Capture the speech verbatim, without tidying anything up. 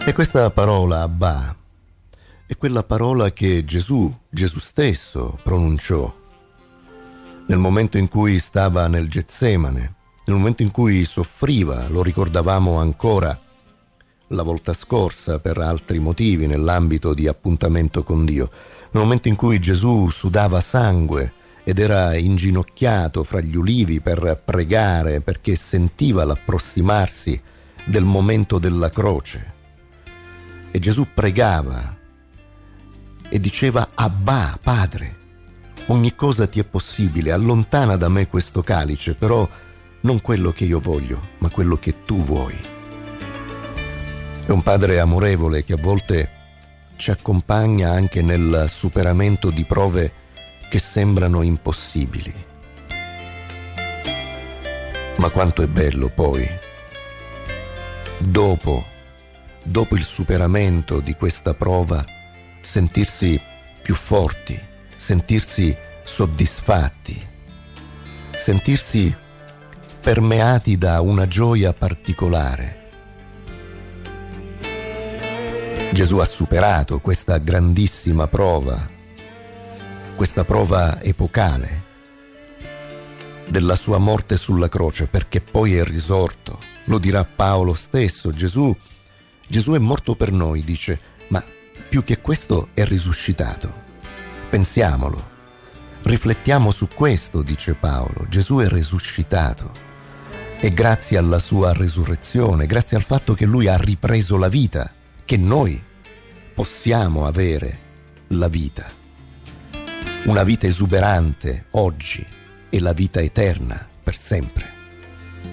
E questa parola Abba è quella parola che Gesù, Gesù stesso, pronunciò nel momento in cui stava nel Getsemane, nel momento in cui soffriva, lo ricordavamo ancora la volta scorsa per altri motivi nell'ambito di appuntamento con Dio, nel momento in cui Gesù sudava sangue ed era inginocchiato fra gli ulivi per pregare perché sentiva l'approssimarsi del momento della croce. E Gesù pregava e diceva: Abba, Padre, ogni cosa ti è possibile, allontana da me questo calice, però non quello che io voglio, ma quello che tu vuoi. È un Padre amorevole che a volte ci accompagna anche nel superamento di prove che sembrano impossibili. Ma quanto è bello poi, dopo dopo il superamento di questa prova, sentirsi più forti, sentirsi soddisfatti, sentirsi permeati da una gioia particolare. Gesù ha superato questa grandissima prova, questa prova epocale della sua morte sulla croce, perché poi è risorto. Lo dirà Paolo stesso. Gesù Gesù è morto per noi, dice, ma più che questo è risuscitato. Pensiamolo, riflettiamo su questo, dice Paolo. Gesù è risuscitato e grazie alla sua resurrezione, grazie al fatto che lui ha ripreso la vita, che noi possiamo avere la vita. Una vita esuberante oggi e la vita eterna per sempre.